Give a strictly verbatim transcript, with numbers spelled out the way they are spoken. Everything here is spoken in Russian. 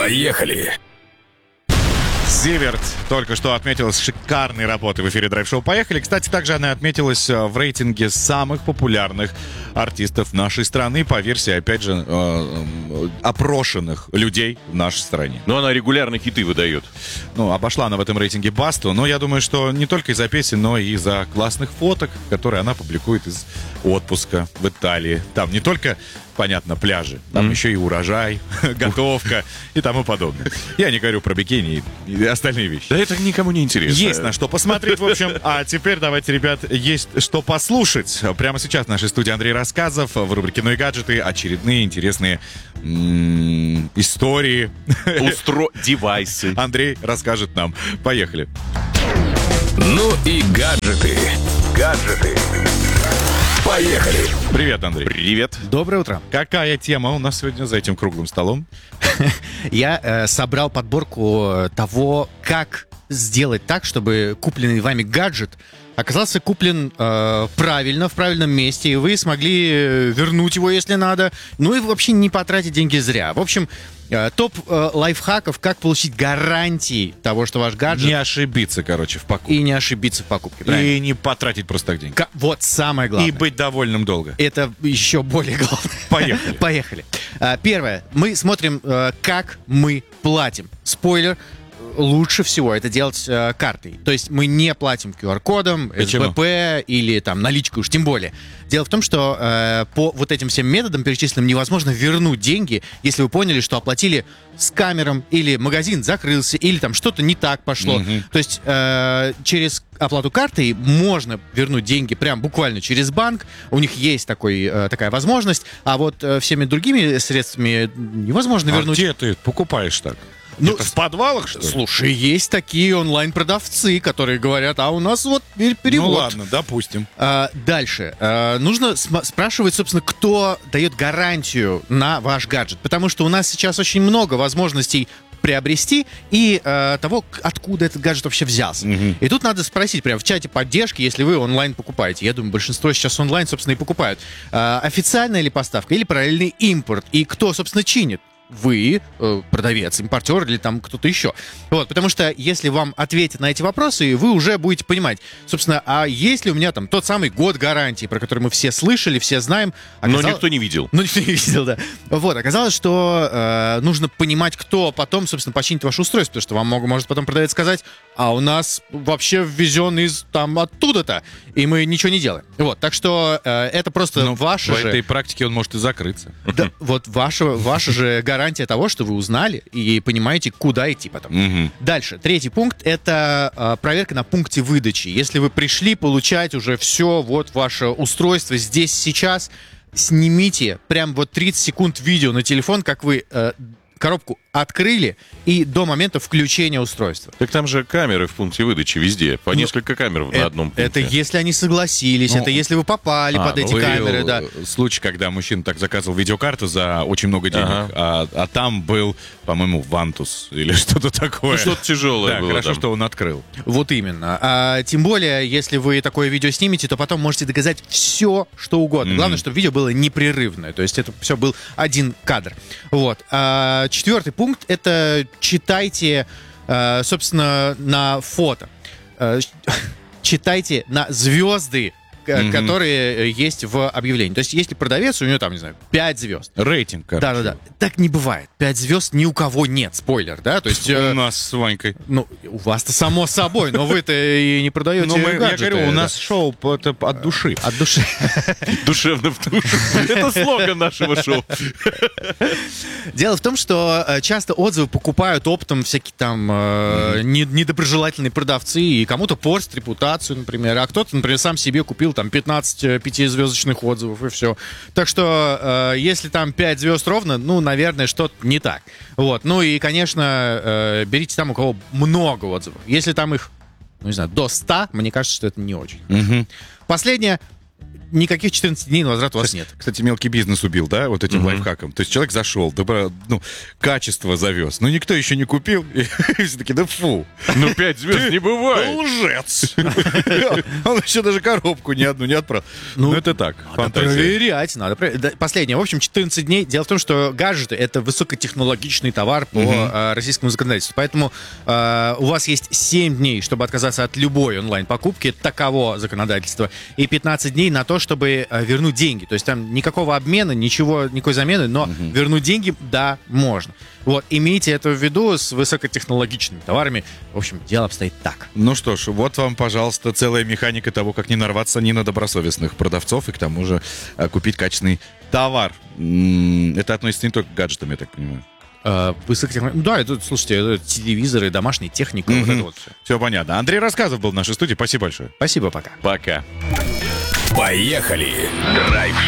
Поехали! Зиверт только что отметилась шикарной работой в эфире драйв-шоу «Поехали». Кстати, также она отметилась в рейтинге самых популярных артистов нашей страны по версии, опять же, э, опрошенных людей в нашей стране. Но она регулярно хиты выдает. Ну, обошла она в этом рейтинге Басту, но я думаю, что не только из-за песен, но и из-за классных фоток, которые она публикует из отпуска в Италии. Там не только, понятно, пляжи, там mm-hmm. еще и урожай, готовка и тому подобное. Я не говорю про бикини и остальные вещи. Да это никому не интересно. Есть на что посмотреть, в общем. А теперь давайте, ребят, есть что послушать. Прямо сейчас в нашей студии Андрей Рассказов в рубрике «Ну и гаджеты». Очередные интересные м- истории. Устро... девайсы. Андрей расскажет нам. Поехали. Ну и гаджеты. Гаджеты. Поехали. Привет, Андрей. Привет. Доброе утро. Какая тема у нас сегодня за этим круглым столом? Я э, собрал подборку того, как сделать так, чтобы купленный вами гаджет оказался куплен э, правильно, в правильном месте, и вы смогли вернуть его, если надо, ну и вообще не потратить деньги зря. В общем, э, топ э, лайфхаков, как получить гарантии того, что ваш гаджет... Не ошибиться, короче, в покупке. И не ошибиться в покупке, правильно? И не потратить просто так деньги. Ка- вот самое главное. И быть довольным долго. Это еще более главное. Поехали. Поехали. А, Первое. Мы смотрим, э, как мы платим. Спойлер. Лучше всего это делать э, картой. То есть мы не платим ку ар-кодом, эс бэ пэ или там наличкой уж тем более. Дело в том, что э, по вот этим всем методам перечисленным невозможно вернуть деньги, если вы поняли, что оплатили с камером, или магазин закрылся, или там что-то не так пошло. Mm-hmm. То есть э, через оплату картой можно вернуть деньги прям буквально через банк. У них есть такой, э, такая возможность. А вот э, всеми другими средствами невозможно А вернуть. где ты покупаешь так? Ну, в подвалах, что ли? Слушай, есть такие онлайн-продавцы, которые говорят, а у нас вот перевод. Ну ладно, допустим. А, дальше. А, нужно см- спрашивать, собственно, кто дает гарантию на ваш гаджет. Потому что у нас сейчас очень много возможностей приобрести и э, того, откуда этот гаджет вообще взялся. Mm-hmm. И тут надо спросить прямо в чате поддержки, если вы онлайн покупаете. Я думаю, большинство сейчас онлайн, собственно, и покупают. Э, официальная ли поставка или параллельный импорт? И кто, собственно, чинит? Вы, э, продавец, импортер или там кто-то еще. Вот, потому что если вам ответят на эти вопросы, вы уже будете понимать, собственно, а есть ли у меня там тот самый год гарантии, про который мы все слышали, все знаем. Оказалось... Но никто не видел. Но никто не видел, да. Вот, оказалось, что э, нужно понимать, кто потом, собственно, починит ваше устройство, потому что вам мог, может потом продавец сказать, а у нас вообще ввезен из там оттуда-то, и мы ничего не делаем. Вот, так что э, это просто Но ваше в же... этой практике он может и закрыться. Да, вот ваша, ваша же гарантия того, что вы узнали и понимаете, куда идти потом. Угу. Дальше. Третий пункт — это э, проверка на пункте выдачи. Если вы пришли получать уже все, вот ваше устройство здесь, сейчас, снимите прям вот тридцать секунд видео на телефон, как вы э, коробку открыли и до момента включения устройства. Так там же камеры в пункте выдачи везде. По Ну, несколько камер на это, одном пункте. Это если они согласились, Ну, это если вы попали А, под эти был камеры, да. случай, когда мужчина так заказывал видеокарту за очень много денег, Ага. а, а там был, по-моему, вантус или что-то такое. Ну, что-то тяжелое Да, было хорошо, там. что он открыл. Вот именно. А, тем более, если вы такое видео снимете, то потом можете доказать все, что угодно. Mm-hmm. Главное, чтобы видео было непрерывное. То есть это все был один кадр. Вот. А, четвертый пункт — это читайте, а, собственно, на фото. А, читайте на звезды, Mm-hmm. которые есть в объявлении. То есть, если продавец, у него там, не знаю, пять звезд. Рейтинг, короче. Да-да-да. Так не бывает. пять звезд ни у кого нет. Спойлер, да? То есть... э, У нас с Ванькой. Ну, у вас-то само собой, но вы-то и не продаете Ну, мы, я гаджеты. говорю, у Да. нас шоу это от души. От души. Душевно в душу. Это слоган нашего шоу. Дело в том, что э, часто отзывы покупают оптом всякие там э, не- недоброжелательные продавцы, и кому-то портят репутацию, например, а кто-то, например, сам себе купил там пятнадцать э, пятизвездочных отзывов, и все. Так что, э, если там пять звезд ровно, ну, наверное, что-то не так. Вот. Ну и, конечно, э, берите там, у кого много отзывов. Если там их, ну, не знаю, до ста, мне кажется, что это не очень. Мгм. Последнее. никаких четырнадцати дней на возврат у вас нет. Кстати, мелкий бизнес убил, да, вот этим лайфхаком. То есть человек зашел, добро, ну, качество завез, но никто еще не купил, и все таки да фу. Ну, пять звезд не бывает. Лжец. Он еще даже коробку ни одну не отправил. Ну, это так, Надо фантазия. проверять, надо проверять. Да, последнее. В общем, четырнадцать дней. Дело в том, что гаджеты — это высокотехнологичный товар по э, российскому законодательству. Поэтому э, у вас есть семь дней, чтобы отказаться от любой онлайн-покупки. Таково законодательство. И пятнадцать дней на то, чтобы э, вернуть деньги. То есть там никакого обмена, ничего, никакой замены, но вернуть деньги, да, можно. Вот, имейте это в виду с высокотехнологичными товарами. В общем, дело обстоит так. Ну что ж, вот вам, пожалуйста, целая механика того, как не нарваться ни на добросовестных продавцов и к тому же э, купить качественный товар. М, Это относится не только к гаджетам, я так понимаю. Э, высокотехно- Ну да, это, слушайте, это телевизоры, домашняя техника, вот это вот все. Все понятно. Андрей Рассказов был в нашей студии. Спасибо большое. Спасибо, пока. Пока. Поехали! Драйв